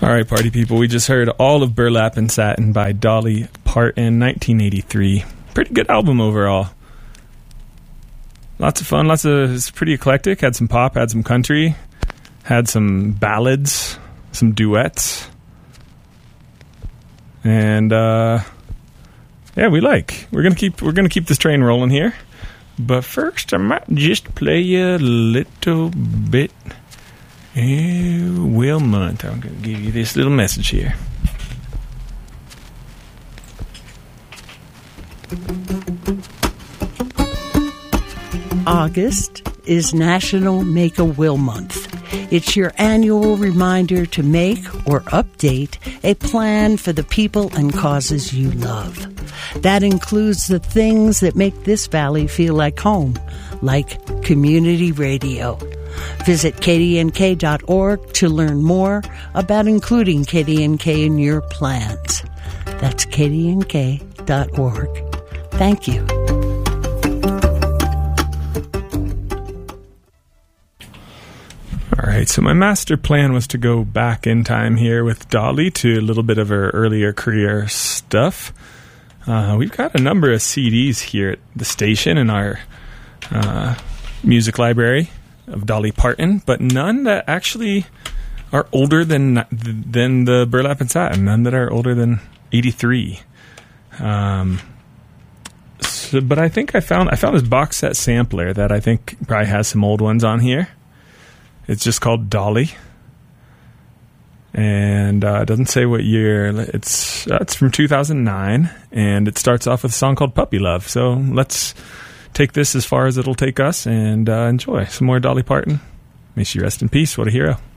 right, party people, we just heard all of Burlap and Satin by Dolly Parton, 1983. Pretty good album overall. Lots of fun, it's pretty eclectic. Had some pop, had some country, had some ballads, some duets. And yeah, we're gonna keep this train rolling here. But first I might just play you a little bit. Wilmont, I'm going to give you this little message here. August is National Make-A-Will Month. It's your annual reminder to make or update a plan for the people and causes you love. That includes the things that make this valley feel like home, like community radio. Visit kdnk.org to learn more about including KDNK in your plans. That's kdnk.org. Thank you. All right, so my master plan was to go back in time here with Dolly to a little bit of her earlier career stuff. We've got a number of CDs here at the station in our music library of Dolly Parton, but none that actually are older than the Burlap and Satin, none that are older than 83. But I think I found this box set sampler that I think probably has some old ones on here. It's just called Dolly, and it doesn't say what year. It's from 2009, and it starts off with a song called Puppy Love. So let's take this as far as it'll take us and enjoy some more Dolly Parton. May she rest in peace. What a hero.